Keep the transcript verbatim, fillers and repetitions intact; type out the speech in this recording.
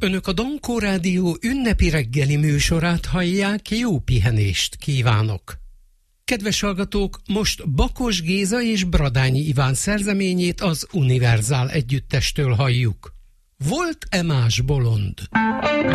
Önök a Dankó Rádió ünnepi reggeli műsorát hallják, jó pihenést kívánok! Kedves hallgatók, most Bakos Géza és Bradányi Iván szerzeményét az Univerzál együttestől halljuk. Volt-e más bolond?